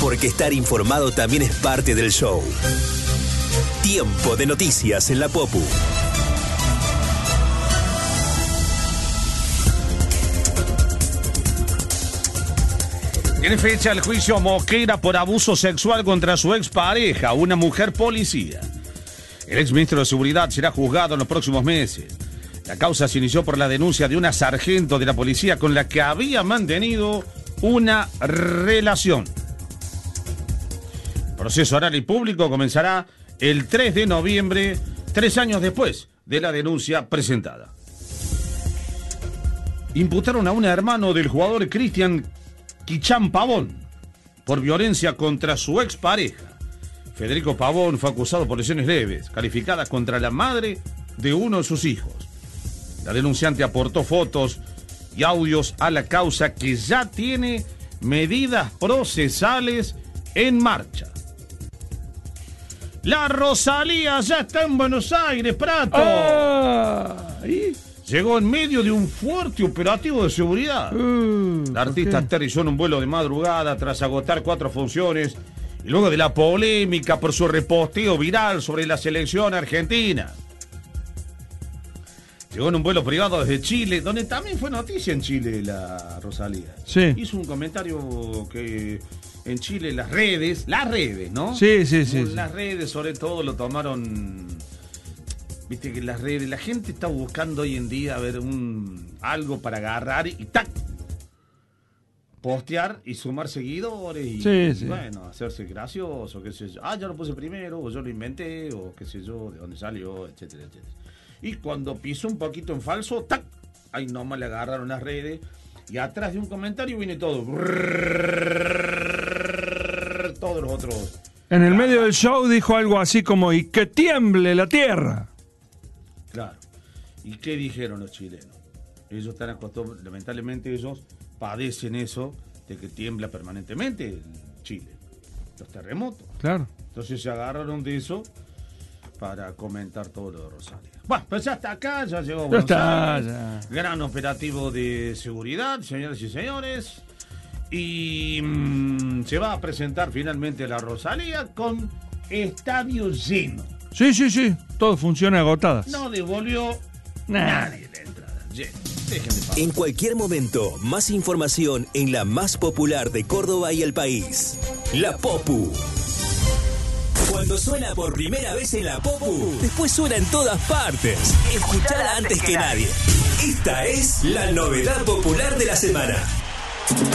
porque estar informado también es parte del show. Tiempo de noticias en la Popu. Tiene fecha el juicio Mosquera por abuso sexual contra su expareja, una mujer policía. El exministro de Seguridad será juzgado en los próximos meses. La causa se inició por la denuncia de una sargento de la policía con la que había mantenido una relación. El proceso oral y público comenzará el 3 de noviembre, 3 años después de la denuncia presentada. Imputaron a un hermano del jugador Cristian Quichán Pavón por violencia contra su expareja. Federico Pavón fue acusado por lesiones leves, calificadas contra la madre de uno de sus hijos. La denunciante aportó fotos y audios a la causa que ya tiene medidas procesales en marcha. La Rosalía ya está en Buenos Aires, Prato. Llegó en medio de un fuerte operativo de seguridad. La artista aterrizó en un vuelo de madrugada tras agotar 4 funciones y luego de la polémica por su reposteo viral sobre la selección argentina. Llegó en un vuelo privado desde Chile, donde también fue noticia en Chile la Rosalía. Sí. Hizo un comentario que en Chile las redes, ¿no? Sí. Las redes sobre todo lo tomaron. Viste que las redes, la gente está buscando hoy en día a ver algo para agarrar y ¡tac! Postear y sumar seguidores y bueno, hacerse gracioso, qué sé yo. Yo lo puse primero, o yo lo inventé, o qué sé yo, de dónde salió, etcétera, etcétera. Y cuando pisó un poquito en falso, ¡tac! Ahí nomás le agarraron las redes y atrás de un comentario viene todo. Todos los otros. En el medio del show dijo algo así como, y que tiemble la tierra. Claro. ¿Y qué dijeron los chilenos? Ellos están acostumbrados, lamentablemente ellos padecen eso de que tiembla permanentemente en Chile. Los terremotos. Claro. Entonces se agarraron de eso para comentar todo lo de Rosario. Bueno, pues ya está acá, ya llegó a Buenos Aires. Gran operativo de seguridad, señoras y señores. Y se va a presentar finalmente la Rosalía con estadio lleno. Sí. Todo funciona agotadas. No devolvió nadie la entrada. Lleno. Dejen de pagar. En cualquier momento, más información en la más popular de Córdoba y el país. La Popu. Cuando suena por primera vez en la Popu, después suena en todas partes. Escuchala antes que nadie. Esta es la novedad popular de la semana.